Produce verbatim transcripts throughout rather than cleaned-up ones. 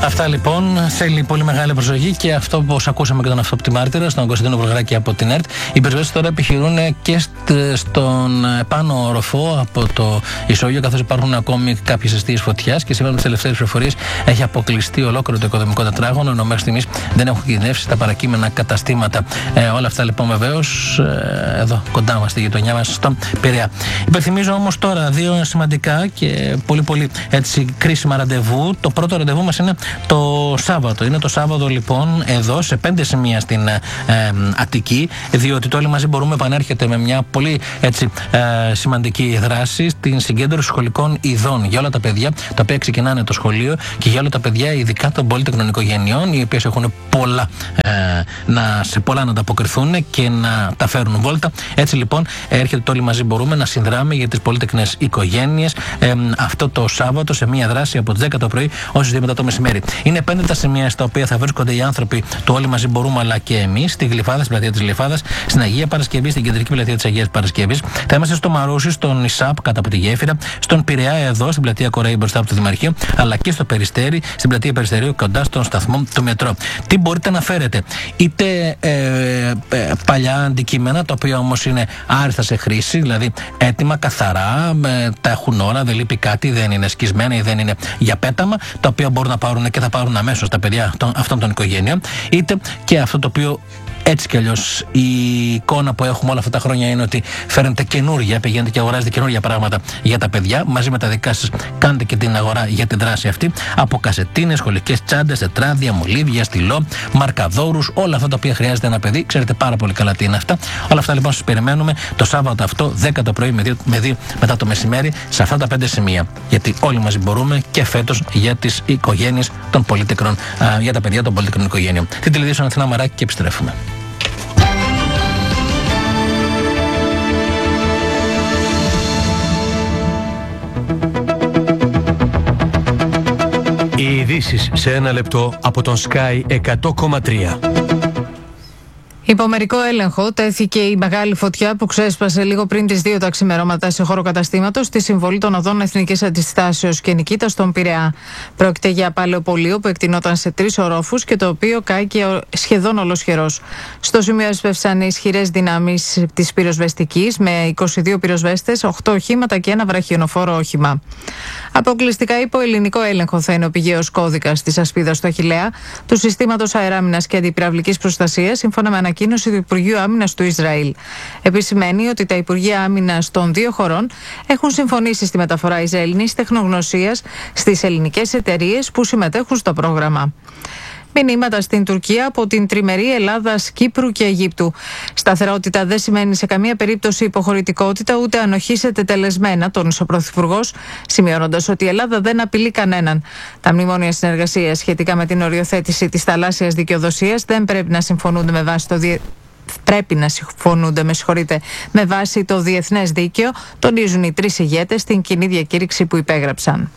Αυτά λοιπόν θέλει πολύ μεγάλη προσοχή και αυτό που ακούσαμε και τον αυτοπτημάρτυρα, στον Κωνσταντίνο Βουλγαράκη από την ΕΡΤ. Οι πυροσβέστες τώρα επιχειρούν και στον πάνω οροφό από το ισόγειο, καθώς υπάρχουν ακόμη κάποιες αιστείες φωτιάς και σύμφωνα με τις τελευταίες πληροφορίες έχει αποκλειστεί ολόκληρο το οικοδομικό τετράγωνο, ενώ μέχρι στιγμής δεν έχουν κινδυνεύσει τα παρακείμενα καταστήματα. Ε, όλα αυτά λοιπόν βεβαίως ε, εδώ κοντά μας στη γειτονιά μας στον Πειραιά. Υπενθυμίζω όμως τώρα δύο σημαντικά και πολύ πολύ έτσι κρίσιμα ραντεβού. Το πρώτο ραντεβού μας είναι το Σάββατο. Είναι το Σάββατο λοιπόν εδώ σε πέντε σημεία στην ε, ε, Αττική, διότι το Όλοι Μαζί Μπορούμε επανέρχεται με μια πολύ έτσι, ε, σημαντική δράση στην συγκέντρωση σχολικών ειδών για όλα τα παιδιά τα οποία ξεκινάνε το σχολείο και για όλα τα παιδιά ειδικά των πολυτεχνών οικογενειών, οι οποίες έχουν πολλά, ε, να, σε πολλά να ανταποκριθούν και να τα φέρουν βόλτα. Έτσι λοιπόν έρχεται το Όλοι Μαζί Μπορούμε να συνδράμε για τις πολυτεχνές οικογένειες ε, αυτό το Σάββατο σε μια δράση από τις δέκα το πρωί ως τις δύο μετά το μεσημέρι. Είναι πέντε τα σημεία στα οποία θα βρίσκονται οι άνθρωποι του Όλοι Μαζί Μπορούμε, αλλά και εμείς, στη Γλυφάδα, στην πλατεία της Γλυφάδας, στην Αγία Παρασκευή, στην κεντρική πλατεία της Αγίας Παρασκευής. Θα είμαστε στο Μαρούσι, στον Ισάπ κάτω από τη Γέφυρα, στον Πειραιά εδώ, στην πλατεία Κορέη μπροστά από το Δημαρχείο, αλλά και στο Περιστέρι, στην πλατεία Περιστερίου κοντά στον σταθμό του μετρό. Τι μπορείτε να φέρετε, είτε ε, ε, παλιά αντικείμενα, τα οποία όμως είναι άριστα σε χρήση, δηλαδή έτοιμα, καθαρά, ε, τα έχουν όλα, δεν λείπει κάτι, δεν είναι σκισμένα ή δεν είναι για πέταμα, τα οποία μπορούν να πάρουν και θα πάρουν αμέσως τα παιδιά των, αυτών των οικογένειων, είτε και αυτό το οποίο έτσι κι αλλιώς η εικόνα που έχουμε όλα αυτά τα χρόνια είναι ότι φέρνετε καινούργια, πηγαίνετε και αγοράζετε καινούργια πράγματα για τα παιδιά. Μαζί με τα δικά σας κάνετε και την αγορά για την δράση αυτή. Από κασετίνες, σχολικές τσάντες, τετράδια, μολύβια, στυλό, μαρκαδόρους, όλα αυτά τα οποία χρειάζεται ένα παιδί. Ξέρετε πάρα πολύ καλά τι είναι αυτά. Όλα αυτά λοιπόν σας περιμένουμε το Σάββατο αυτό, δέκα το πρωί με δύο, με δύο μετά το μεσημέρι, σε αυτά τα πέντε σημεία. Γιατί όλοι μαζί μπορούμε και φέτος για τις οικογένειες των πολυτεχνών, για τα παιδιά των πολυτεχνών οικογένειων. Την τηλεδιάσεων Αθηνά Μαράκη και επιστρέφουμε. Οι ειδήσεις σε ένα λεπτό από τον Sky εκατό κόμμα τρία. Υπό μερικό έλεγχο τέθηκε η μεγάλη φωτιά που ξέσπασε λίγο πριν τις δύο τα ξημερώματα σε χώρο καταστήματος στη συμβολή των οδών Εθνικής Αντιστάσεως και Νικήτας στον Πειραιά. Πρόκειται για παλαιοπολείο που εκτινόταν σε τρεις ορόφους και το οποίο κάηκε σχεδόν ολοσχερός. Στο σημείο έσπευσαν ισχυρές δυνάμεις της πυροσβεστικής με είκοσι δύο πυροσβέστες, οκτώ οχήματα και ένα βραχιονοφόρο όχημα. Αποκλειστικά υπό ελληνικό έλεγχο θα είναι ο πηγαίος κώδικας της ασπίδας στο Αχιλλέα, του συστήματος αεράμινας και αντιπυραυλικής προστασίας, σύμφωνα με ανακοίνωση του Υπουργείου Άμυνας του Ισραήλ. Επισημαίνει ότι τα Υπουργεία Άμυνας των δύο χωρών έχουν συμφωνήσει στη μεταφορά Ισραηλινής τεχνογνωσίας στις ελληνικές εταιρείες που συμμετέχουν στο πρόγραμμα. Μηνύματα στην Τουρκία από την τριμερή Ελλάδας, Κύπρου και Αιγύπτου. Σταθερότητα δεν σημαίνει σε καμία περίπτωση υποχωρητικότητα ούτε ανοχή σε τετελεσμένα, τόνισε ο Πρωθυπουργός, σημειώνοντας ότι η Ελλάδα δεν απειλεί κανέναν. Τα μνημόνια συνεργασίας σχετικά με την οριοθέτηση της θαλάσσιας δικαιοδοσίας δεν πρέπει να συμφωνούνται με βάση το διε... Πρέπει να συμφωνούνται, με συγχωρείτε, με βάση το διεθνές δίκαιο, τονίζουν οι τρεις ηγέτες στην κοινή διακήρυξη που υπέγραψαν.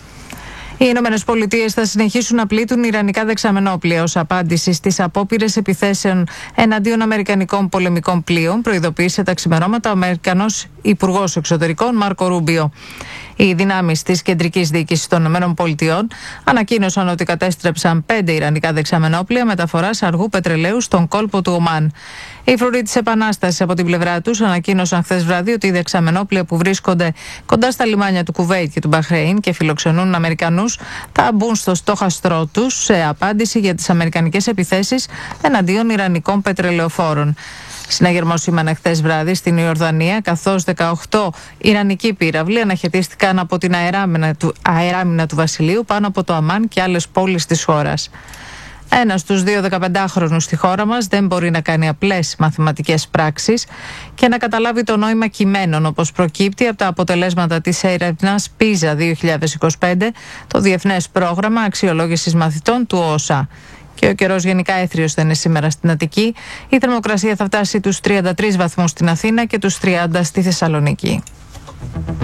Οι Ηνωμένες Πολιτείες θα συνεχίσουν να πλήττουν ιρανικά δεξαμενόπλια ως απάντηση στις απόπειρες επιθέσεων εναντίον αμερικανικών πολεμικών πλοίων, προειδοποίησε τα ξημερώματα ο Αμερικανός Υπουργός Εξωτερικών Μάρκο Ρούμπιο. Οι δυνάμεις της κεντρικής διοίκησης των ΗΠΑ ανακοίνωσαν ότι κατέστρεψαν πέντε ιρανικά δεξαμενόπλια μεταφοράς αργού πετρελαίου στον κόλπο του Ομάν. Οι φρουροί της Επανάστασης από την πλευρά τους ανακοίνωσαν χθες βράδυ ότι οι δεξαμενόπλια που βρίσκονται κοντά στα λιμάνια του Κουβέιτ και του Μπαχρέιν και φιλοξενούν Αμερικανούς θα μπουν στο στόχαστρό τους σε απάντηση για τις αμερικανικές επιθέσεις εναντίον ιρανικών πετρελαιοφόρων. Συναγερμό σήμανε χθες βράδυ στην Ιορδανία, καθώς δεκαοκτώ ιρανικοί πύραυλοι αναχαιτίστηκαν από την αεράμινα του, αεράμινα του Βασιλείου πάνω από το Αμάν και άλλες πόλεις της χώρας. Ένας στους δύο δεκαπεντάχρονους στη χώρα μας δεν μπορεί να κάνει απλές μαθηματικές πράξεις και να καταλάβει το νόημα κειμένων, όπως προκύπτει από τα αποτελέσματα της έρευνας πίζα δύο χιλιάδες είκοσι πέντε, το Διεθνές Πρόγραμμα Αξιολόγησης Μαθητών του ΟΣΑ. Και ο καιρός γενικά έθριος θα είναι σήμερα στην Αττική. Η θερμοκρασία θα φτάσει τους τριάντα τρεις βαθμούς στην Αθήνα και τους τριάντα στη Θεσσαλονίκη.